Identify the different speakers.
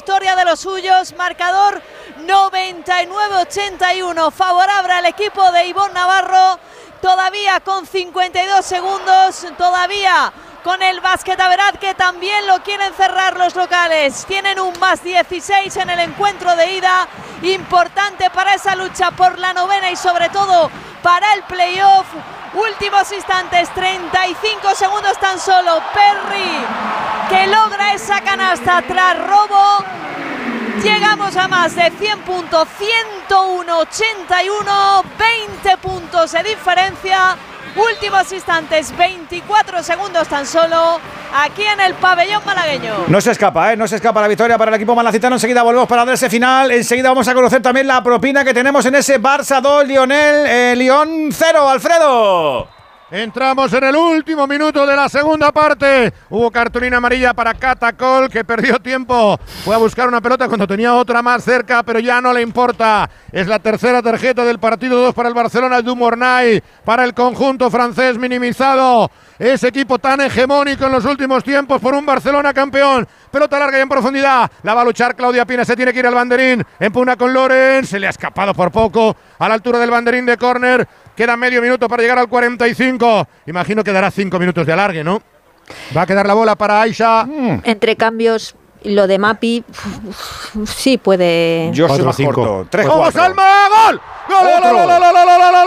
Speaker 1: victoria de los suyos, marcador 99-81, favorable al equipo de Ivonne Navarro, todavía con 52 segundos, todavía con el Basquetaverat, que también lo quieren cerrar los locales. Tienen un +16 en el encuentro de ida, importante para esa lucha por la novena y sobre todo para el playoff. Últimos instantes, 35 segundos tan solo. Perry, que logra esa canasta tras robo. Llegamos a más de 100 puntos, 101-81, 20 puntos de diferencia. Últimos instantes, 24 segundos tan solo, aquí en el pabellón malagueño.
Speaker 2: No se escapa, no se escapa la victoria para el equipo malacitano. Enseguida volvemos para dar ese final. Enseguida vamos a conocer también la propina que tenemos en ese Barça 2, Lyon 0, Alfredo.
Speaker 3: Entramos en el último minuto de la segunda parte. Hubo cartulina amarilla para Catacol, que perdió tiempo. Fue a buscar una pelota cuando tenía otra más cerca, pero ya no le importa. Es la tercera tarjeta del partido, 2 para el Barcelona, du Mornay, para el conjunto francés minimizado. Ese equipo tan hegemónico en los últimos tiempos por un Barcelona campeón. Pelota larga y en profundidad. La va a luchar Claudia Pina, se tiene que ir al banderín. Empuna con Loren, se le ha escapado por poco a la altura del banderín de córner. Queda medio minuto para llegar al 45. Imagino que dará 5 minutos de alargue, ¿no? Va a quedar la bola para Aisha.
Speaker 4: Entre cambios, lo de Mapi sí puede.
Speaker 2: Yo soy más corto. 3-4.
Speaker 3: ¡Vamos, Alma! ¡Gol! ¡Gol! ¡Gol! ¡Gol! ¡Gol! ¡Gol!